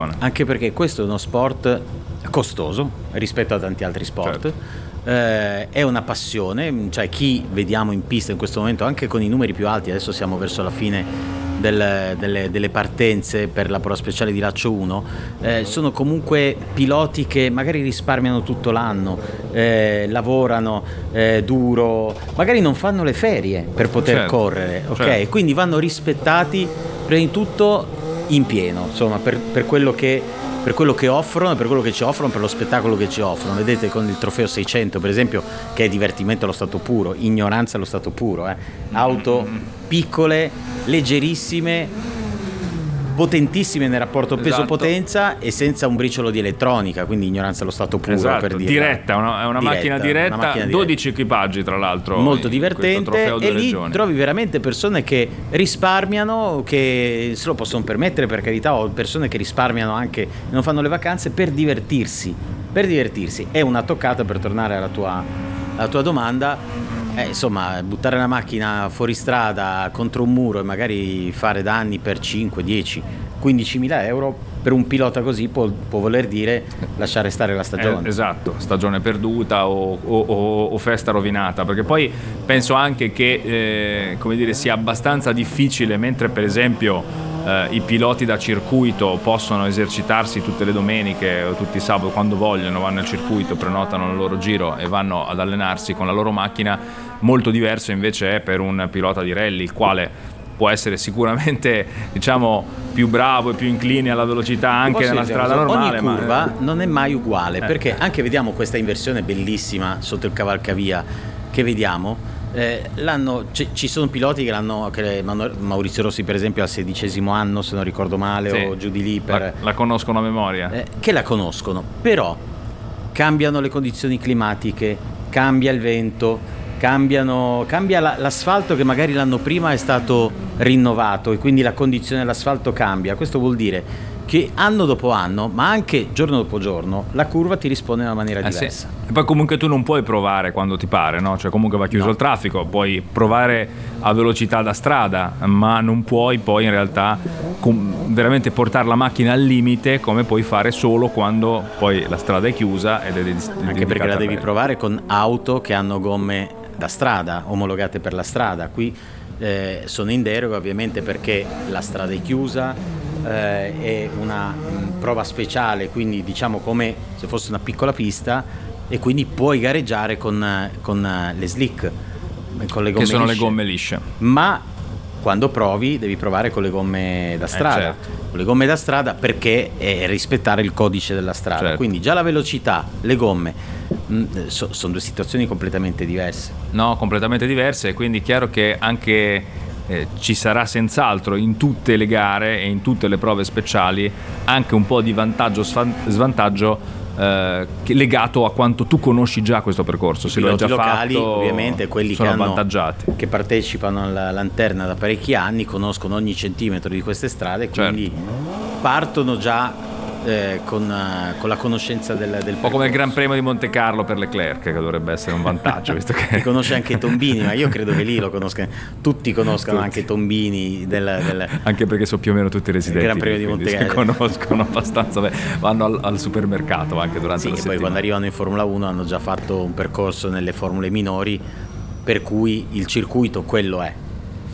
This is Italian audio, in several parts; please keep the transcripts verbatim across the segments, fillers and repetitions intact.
Anche perché questo è uno sport costoso rispetto a tanti altri sport. Certo. Eh, è una passione, cioè chi vediamo in pista in questo momento, anche con i numeri più alti, adesso siamo verso la fine del, delle, delle partenze per la prova speciale di Laccio uno, eh, sono comunque piloti che magari risparmiano tutto l'anno, eh, lavorano eh, duro, magari non fanno le ferie per poter certo. correre, ok? Certo. Quindi vanno rispettati prima di tutto in pieno, insomma, per, per quello che per quello che offrono, per quello che ci offrono, per lo spettacolo che ci offrono. Vedete con il trofeo seicento per esempio, che è divertimento allo stato puro, ignoranza allo stato puro, eh. Auto piccole, leggerissime, potentissime nel rapporto peso-potenza e senza un briciolo di elettronica, quindi ignoranza allo stato puro, esatto. per dire. Diretta, una, è una, diretta, macchina diretta, una macchina dodici diretta. Equipaggi tra l'altro. Molto divertente, e lì regioni. Trovi veramente persone che risparmiano, che se lo possono permettere, per carità, o persone che risparmiano anche, non fanno le vacanze per divertirsi, per divertirsi. È una toccata, per tornare alla tua, alla tua domanda. Eh, insomma, buttare la macchina fuori strada contro un muro e magari fare danni per cinque, dieci, quindicimila euro per un pilota così può, può voler dire lasciare stare la stagione. Eh, esatto, stagione perduta o, o, o festa rovinata, perché poi penso anche che eh, come dire, sia abbastanza difficile, mentre per esempio Uh, i piloti da circuito possono esercitarsi tutte le domeniche o tutti i sabati quando vogliono, vanno al circuito, prenotano il loro giro e vanno ad allenarsi con la loro macchina. Molto diverso invece è per un pilota di rally, il quale può essere sicuramente, diciamo, più bravo e più incline alla velocità anche nella strada normale. Ogni curva ma... non è mai uguale, eh. perché anche vediamo questa inversione bellissima sotto il cavalcavia che vediamo. Eh, l'hanno, c- ci sono piloti che l'hanno, che Maurizio Rossi per esempio al sedicesimo anno, se non ricordo male, sì, o giù di lì per, la, la conoscono a memoria, eh, che la conoscono, però cambiano le condizioni climatiche, cambia il vento, cambiano, cambia la, l'asfalto che magari l'anno prima è stato rinnovato e quindi la condizione dell'asfalto cambia. Questo vuol dire che anno dopo anno, ma anche giorno dopo giorno, la curva ti risponde in una maniera eh diversa. Sì. E poi comunque tu non puoi provare quando ti pare, no? Cioè comunque va chiuso no. il traffico, puoi provare a velocità da strada, ma non puoi poi in realtà com- veramente portare la macchina al limite come puoi fare solo quando poi la strada è chiusa ed è dedicata. Anche perché la devi provare con auto che hanno gomme da strada, omologate per la strada. Qui eh, sono in deroga ovviamente perché la strada è chiusa. Eh, è una mh, prova speciale, quindi diciamo come se fosse una piccola pista, e quindi puoi gareggiare con, con le slick, con le gomme che sono lisce. le gomme lisce, ma quando provi devi provare con le gomme da strada, eh, certo. con le gomme da strada perché è rispettare il codice della strada, certo. Quindi già la velocità, le gomme mh, so, sono due situazioni completamente diverse. No, completamente diverse, e quindi è chiaro che anche Eh, ci sarà senz'altro in tutte le gare e in tutte le prove speciali anche un po' di vantaggio svantaggio eh, legato a quanto tu conosci già questo percorso. Se I piloti lo hai già locali fatto, ovviamente quelli sono che, hanno, avvantaggiati, che partecipano alla lanterna da parecchi anni, conoscono ogni centimetro di queste strade, quindi certo. partono già Eh, con, uh, con la conoscenza del, del un po' come il Gran Premio di Monte Carlo per Leclerc, che dovrebbe essere un vantaggio visto che conosce anche Tombini, ma io credo che lì lo conoscano tutti, conoscano tutti. Anche Tombini del, del... anche perché sono più o meno tutti residenti Gran Premio di Monte Carlo, conoscono abbastanza bene. Vanno al, al supermercato anche durante sì, la e settimana. poi quando arrivano in Formula uno hanno già fatto un percorso nelle formule minori, per cui il circuito quello è.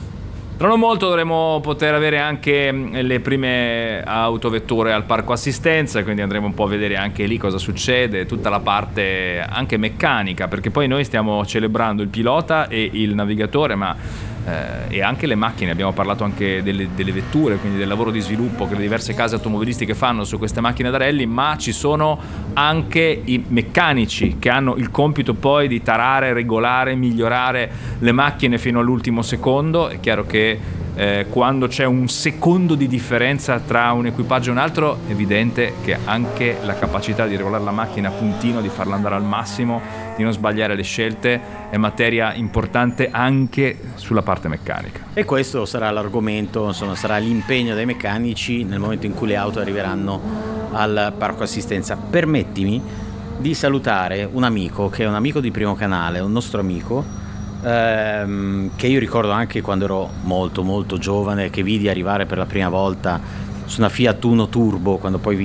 Tra non molto dovremo poter avere anche le prime autovetture al parco assistenza, quindi andremo un po' a vedere anche lì cosa succede, tutta la parte anche meccanica, perché poi noi stiamo celebrando il pilota e il navigatore, ma eh, e anche le macchine. Abbiamo parlato anche delle, delle vetture, quindi del lavoro di sviluppo che le diverse case automobilistiche fanno su queste macchine da rally, ma ci sono anche i meccanici che hanno il compito poi di tarare, regolare, migliorare le macchine fino all'ultimo secondo. È chiaro che Eh, quando c'è un secondo di differenza tra un equipaggio e un altro, è evidente che anche la capacità di regolare la macchina a puntino, di farla andare al massimo, di non sbagliare le scelte, è materia importante anche sulla parte meccanica. E questo sarà l'argomento, insomma, sarà l'impegno dei meccanici nel momento in cui le auto arriveranno al parco assistenza. Permettimi di salutare un amico che è un amico di Primo Canale, un nostro amico, Ehm, che io ricordo anche quando ero molto molto giovane, che vidi arrivare per la prima volta su una Fiat Uno Turbo, quando poi